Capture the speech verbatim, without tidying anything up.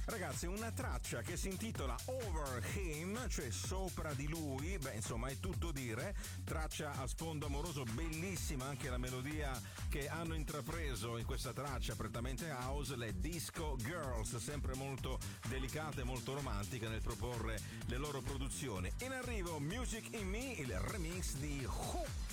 Ragazzi, una traccia che si intitola Over Him, cioè sopra di lui, beh insomma è tutto dire, traccia a sfondo amoroso, bellissima anche la melodia che hanno intrapreso in questa traccia prettamente house, le Disco Girls, sempre molto delicate, molto romantiche nel proporre le loro produzioni. In arrivo Music in Me, il remix di Who.